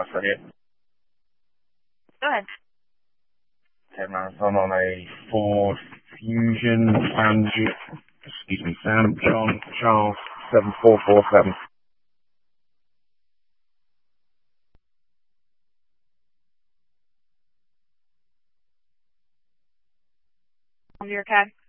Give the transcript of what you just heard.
Alpha here. Go ahead. 10 marathon on a Ford Fusion Sam John Charles 7447. Your CAD.